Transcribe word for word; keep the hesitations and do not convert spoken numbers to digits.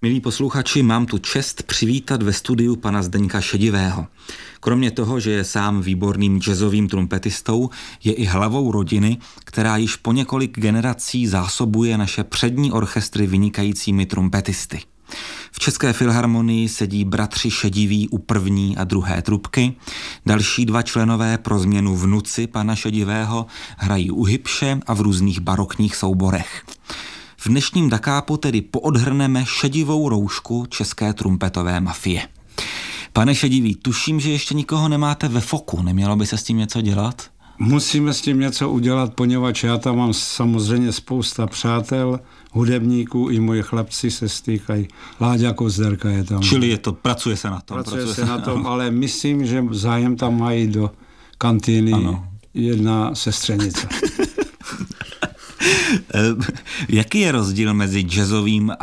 Milí posluchači, mám tu čest přivítat ve studiu pana Zdeňka Šedivého. Kromě toho, že je sám výborným jazzovým trumpetistou, je i hlavou rodiny, která již po několik generací zásobuje naše přední orchestry vynikajícími trumpetisty. V České filharmonii sedí bratři Šediví u první a druhé trubky, další dva členové pro změnu vnuci pana Šedivého hrají u hybše a v různých barokních souborech. V dnešním Dakápu tedy poodhrneme šedivou roušku české trumpetové mafie. Pane Šedivý, tuším, že ještě nikoho nemáte ve foku. Nemělo by se s tím něco dělat? Musíme s tím něco udělat, poněvadž já tam mám samozřejmě spousta přátel, hudebníků, i moji chlapci se stýkají. Láďa Kozderka je tam. Čili je to, pracuje se na tom. Pracuje, pracuje se na tom, ale myslím, že zájem tam mají do kantýny ano. Jedna sestřenice. Jaký je rozdíl mezi jazzovým a